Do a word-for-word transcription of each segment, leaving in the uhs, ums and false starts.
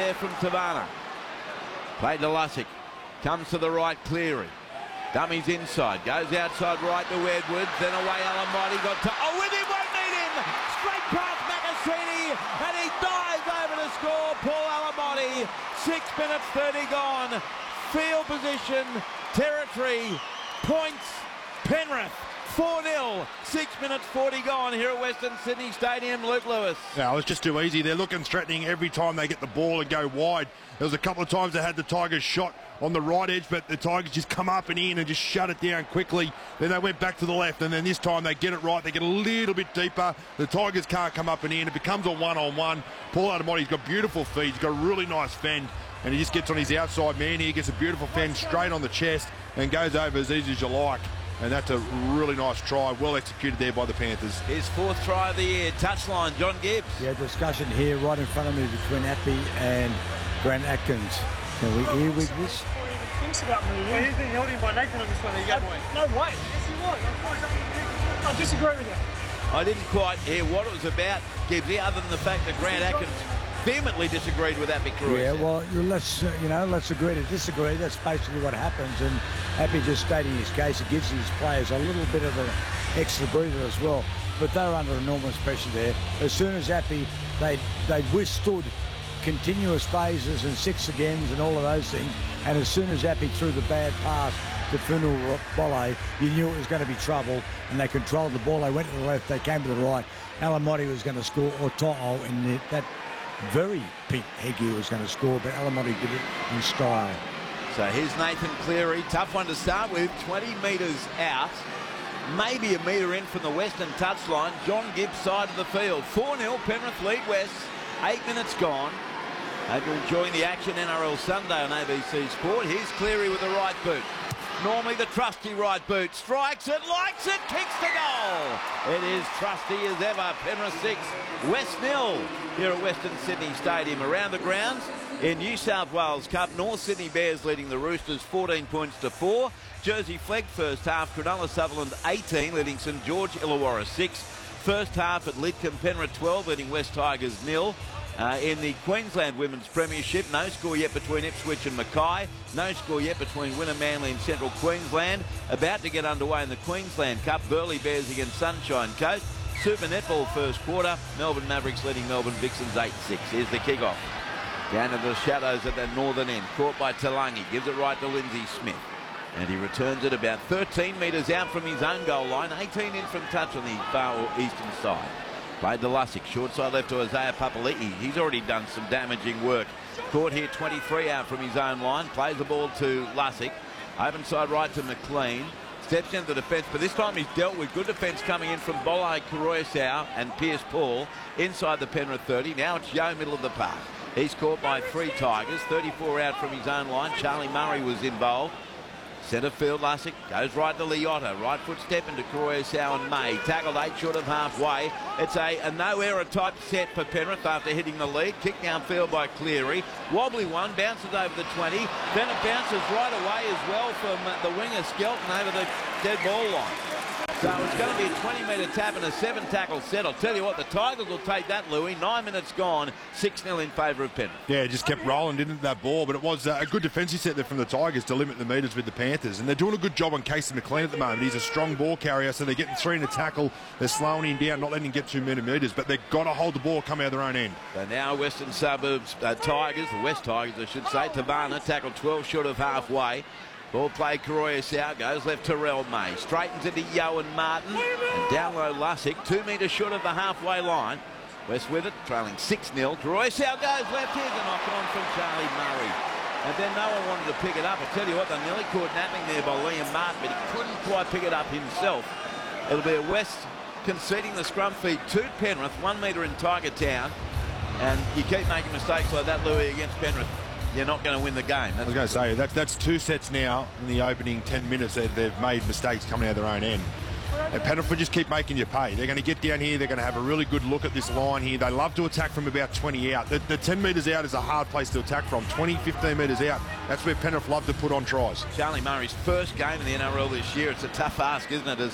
there from Tavana. Played to Lussick. Comes to the right, Cleary. Dummies inside. Goes outside right to Edwards. Then away Alamotti. Got to... Oh, with him, won't need him! Straight past Macassini. And he dives over to score. Paul Alamotti. Six minutes thirty gone. Field position. Territory. Points. Penrith. four nil, six minutes forty gone here at Western Sydney Stadium. Luke Lewis. Yeah, it was just too easy. They're looking threatening every time they get the ball and go wide. There was a couple of times they had the Tigers shot on the right edge, but the Tigers just come up and in and just shut it down quickly. Then they went back to the left, and then this time they get it right. They get a little bit deeper. The Tigers can't come up and in. It becomes a one-on-one. Paul Alamotti, he's got beautiful feet. He's got a really nice fend, and he just gets on his outside man here. He gets a beautiful fend straight on the chest and goes over as easy as you like. And that's a really nice try, well executed there by the Panthers. His fourth try of the year, touchline, John Gibbs. Yeah, discussion here right in front of me between Appy and Grant Atkins. Can we hear with this? Thinks about me. Yeah, he's been held in by Nathan on this one. No, no way. Yes, he was. I disagree with you. I didn't quite hear what it was about, Gibbsy, other than the fact that Grant Atkins vehemently disagreed with Appy Caroyce. Yeah, well, let's uh, you know, let's agree to disagree. That's basically what happens. And Appy just stating his case, it gives his players a little bit of an extra breather as well. But they're under enormous pressure there. As soon as Appy, they they withstood continuous phases and six agains and all of those things. And as soon as Appy threw the bad pass to Funal Bolle, you knew it was going to be trouble. And they controlled the ball. They went to the left. They came to the right. Alamotti was going to score, or To'o in the, that. Very Pete Heggie was going to score, but Alamotti did it in style. So here's Nathan Cleary. Tough one to start with. twenty metres out. Maybe a metre in from the western touchline. John Gibbs side of the field. four nil, Penrith lead West. Eight minutes gone. Hope you're enjoying the action. N R L Sunday on A B C Sport. Here's Cleary with the right boot. Normally the trusty right boot. Strikes it, likes it, kicks the goal. It is trusty as ever. Penrith six, West nil here at Western Sydney Stadium. Around the grounds in New South Wales Cup, North Sydney Bears leading the Roosters fourteen points to four. Jersey Flegg first half, Cronulla Sutherland eighteen, leading St George Illawarra six. First half at Lidcombe, Penrith twelve, leading West Tigers nil. Uh, in the Queensland Women's Premiership, no score yet between Ipswich and Mackay. No score yet between Winner Manly and Central Queensland. About to get underway in the Queensland Cup, Burleigh Bears against Sunshine Coast. Super Netball first quarter, Melbourne Mavericks leading Melbourne Vixens eight six. Here's the kick-off. Down to the shadows at the northern end. Caught by Talangi, gives it right to Lindsay Smith. And he returns it about thirteen metres out from his own goal line. eighteen in from touch on the far eastern side. Played to Lussick, short side left to Isaiah Papali'i. He's already done some damaging work. Caught here twenty-three out from his own line. Plays the ball to Lussick. Open side right to McLean. Steps into defence, but this time he's dealt with good defence coming in from Bolle, Caroyce and Pierce Paul inside the Penrith thirty. Now it's Yeo, middle of the park. He's caught by three Tigers. thirty-four out from his own line. Charlie Murray was involved. Centre field, Lussick goes right to Liotta. Right foot step into Caroyce and May. Tackled eight short of halfway. It's a, a no-error type set for Penrith after hitting the lead. Kick downfield by Cleary. Wobbly one, bounces over the twenty. Then it bounces right away as well from the winger Skelton over the dead ball line. So it's going to be a twenty metre tap and a seven tackle set. I'll tell you what, the Tigers will take that, Louis. Nine minutes gone, six nil in favour of Penrith. Yeah, it just kept rolling, didn't it, that ball? But it was uh, a good defensive set there from the Tigers to limit the metres with the Panthers. And they're doing a good job on Casey McLean at the moment. He's a strong ball carrier, so they're getting three in the tackle. They're slowing him down, not letting him get two many metres. But they've got to hold the ball, come out of their own end. So now Western Suburbs uh, Tigers, the West Tigers, I should say. Tavana tackled twelve short of halfway. Ball play, Caroyce out, goes left to Terrell May. Straightens into Yeo and Martin. And down low Lussick, two metres short of the halfway line. West with it, trailing six nil. Caroyce out goes left. Here's a knock on from Charlie Murray. And then no one wanted to pick it up. I tell you what, they nearly caught napping there by Liam Martin, but he couldn't quite pick it up himself. It'll be a West conceding the scrum feed to Penrith, one metre in Tiger Town. And you keep making mistakes like that, Louis, against Penrith, you're not going to win the game. That's I was going to say, that's, that's two sets now in the opening ten minutes that they've made mistakes coming out of their own end. And Penrith will just keep making you pay. They're going to get down here. They're going to have a really good look at this line here. They love to attack from about twenty out. The, the ten metres out is a hard place to attack from. twenty, fifteen metres out. That's where Penrith love to put on tries. Charlie Murray's first game in the N R L this year. It's a tough ask, isn't it, as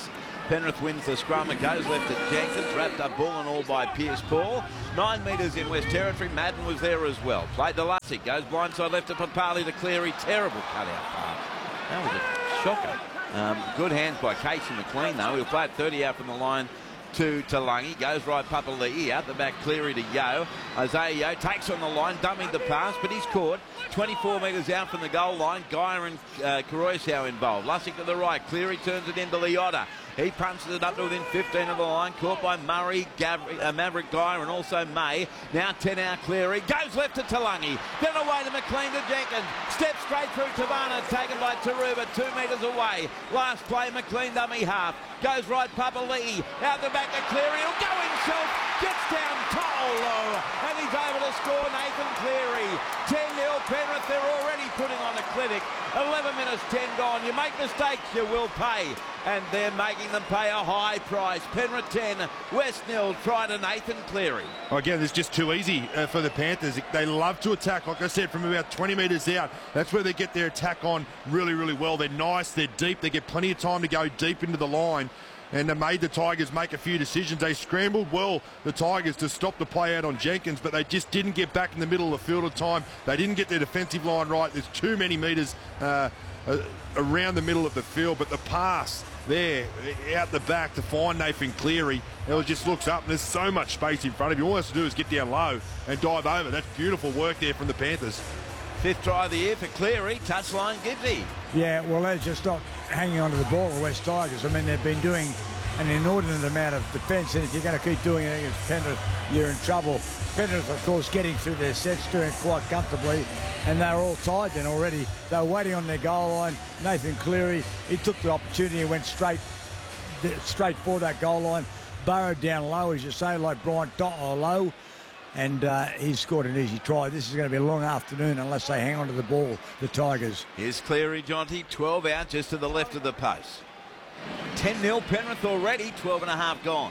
Penrith wins the scrum. It goes left at Jenkins, wrapped up ball and all by Pierce Paul. Nine metres in West Territory. Madden was there as well. Played to Lussick, goes blindside left to Papali to Cleary. Terrible cutout pass. That was a shocker. Um, good hands by Casey McLean though. He'll play at thirty out from the line to Talangi. Goes right Papali'i out the back, Cleary to Yeo. Isaiah Yeo takes on the line, dummied the pass, but he's caught. twenty-four metres out from the goal line. Geyer and uh, Koroisau involved. Lussick to the right. Cleary turns it into Leota. He punches it up to within fifteen of the line. Caught by Murray, Gav uh, Maverick Geyer and also May. Now ten out Cleary. Goes left to Talangi. Then away to McLean to Jenkins. Steps straight through Tavana. Taken by Taruba. Two metres away. Last play McLean dummy half. Goes right Papali'i. Out the back to Cleary. He'll go himself. Gets down Tolo. And he's able to score Nathan Cleary. ten nil Penrith. They're already putting on a clinic. eleven minutes ten gone. You make mistakes, you will pay. And they're making them pay a high price. Penrith ten, West nil. Try to Nathan Cleary. Oh, again, it's just too easy uh, for the Panthers. They love to attack, like I said, from about twenty metres out. That's where they get their attack on really, really well. They're nice, they're deep, they get plenty of time to go deep into the line. And they made the Tigers make a few decisions. They scrambled well, the Tigers, to stop the play out on Jenkins, but they just didn't get back in the middle of the field at time. They didn't get their defensive line right. There's too many metres uh, uh, around the middle of the field, but the pass there, out the back to find Nathan Cleary, it just looks up and there's so much space in front of you. All he has to do is get down low and dive over. That's beautiful work there from the Panthers. Fifth try of the year for Cleary. Touchline Gibbsy. Yeah, well, they're just not hanging on to the ball, the West Tigers. I mean, they've been doing an inordinate amount of defence, and if you're going to keep doing it against Penrith, you're in trouble. Penrith, of course, getting through their sets, doing it quite comfortably, and they're all tied then already. They were waiting on their goal line. Nathan Cleary, he took the opportunity and went straight, straight for that goal line, burrowed down low, as you say, like Brian To'o low. And uh, he's scored an easy try. This is going to be a long afternoon unless they hang on to the ball, the Tigers. Here's Cleary, Jonty, twelve out just to the left of the post. ten nil Penrith already, twelve and a half gone.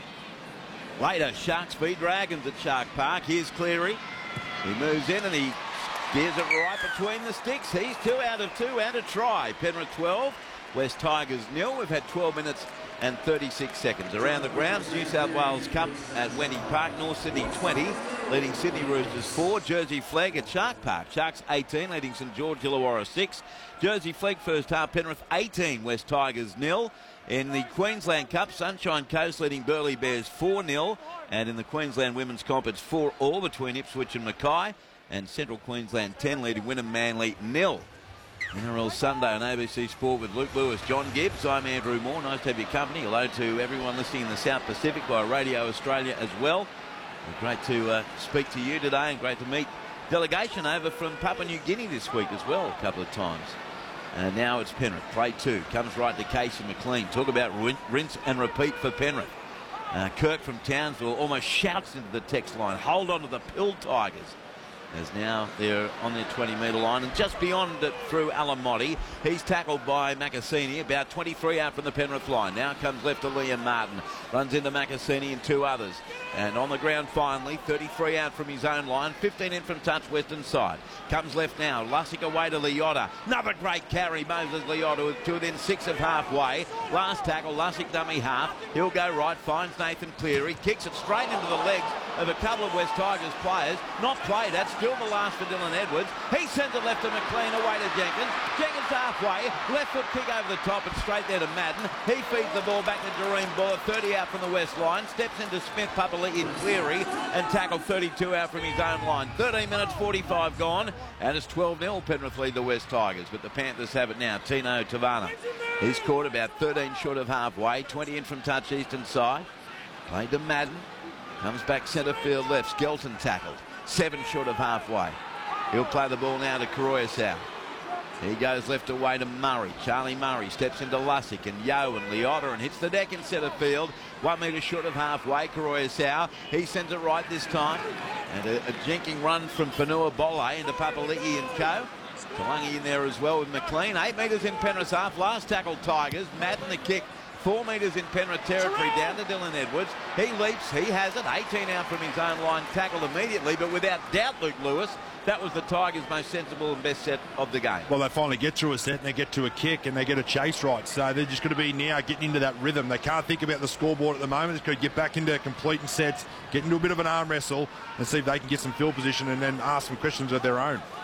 Later, Sharks beat Dragons at Shark Park. Here's Cleary. He moves in and he steers it right between the sticks. He's two out of two and a try. Penrith twelve, West Tigers nil. We've had twelve minutes and thirty-six seconds. Around the grounds, New South Wales Cup at Wendy Park, North Sydney twenty, leading Sydney Roosters four. Jersey Flag at Shark Park. Sharks eighteen, leading St George Illawarra six. Jersey Flag first half, Penrith eighteen, West Tigers nil. In the Queensland Cup, Sunshine Coast leading Burleigh Bears four nil. And in the Queensland Women's Comp, it's four all between Ipswich and Mackay. And Central Queensland ten leading Wynnum Manly nil. N R L Sunday on A B C Sport with Luke Lewis, John Gibbs. I'm Andrew Moore. Nice to have your company. Hello to everyone listening in the South Pacific by Radio Australia as well. Great to uh, speak to you today, and great to meet delegation over from Papua New Guinea this week as well a couple of times. And now it's Penrith. Play two. Comes right to Casey McLean. Talk about rinse and repeat for Penrith. Uh, Kirk from Townsville almost shouts into the text line, hold on to the Pill Tigers. As now they're on their twenty metre line and just beyond it through Alamotti. He's tackled by Macassini, about twenty-three out from the Penrith line. Now comes left to Liam Martin. Runs into Macassini and two others. And on the ground finally, thirty-three out from his own line, fifteen in from touch western side. Comes left now, Lussick away to Leota. Another great carry, Moses Leota to within six of halfway. Last tackle, Lussick dummy half. He'll go right, finds Nathan Cleary, kicks it straight into the legs of a couple of West Tigers players. Not played, that's still the last for Dylan Edwards. He sends it left to McLean, away to Jenkins. Jenkins halfway, left foot kick over the top and straight there to Madden. He feeds the ball back to Doreen Buller, thirty out from the west line. Steps into Smith, Papali'i and Cleary and tackled thirty-two out from his own line. thirteen minutes forty-five gone and it's twelve nil Penrith lead the West Tigers, but the Panthers have it now. Tino Tavana. He's caught about thirteen short of halfway, twenty in from touch eastern side. Played to Madden. Comes back centre field left. Skelton tackled. Seven short of halfway. He'll play the ball now to Koroisau. He goes left away to Murray. Charlie Murray steps into Lussick and Yeo and Leota and hits the deck in centre field. One metre short of halfway. Koroisau. He sends it right this time. And a, a jinking run from Fanua Bole into Papali'i and co. Talangi in there as well with McLean. Eight metres in Penrith's half. Last tackle Tigers. Madden the kick. Four metres in Penrith territory down to Dylan Edwards. He leaps, he has it. eighteen out from his own line, tackled immediately, but without doubt, Luke Lewis, that was the Tigers' most sensible and best set of the game. Well, they finally get to a set and they get to a kick and they get a chase right. So they're just going to be now getting into that rhythm. They can't think about the scoreboard at the moment. They've got to get back into completing sets, get into a bit of an arm wrestle and see if they can get some field position and then ask some questions of their own.